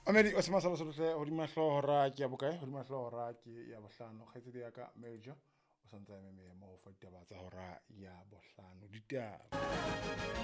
Amedi o sema sala sohle hodima hlohora ke ya bokae hodima hlohora ke ya bohlano kgaitsedi ya ka Major o santsa eme mo ho fa ditaba tsa hora ya bohlano ditaba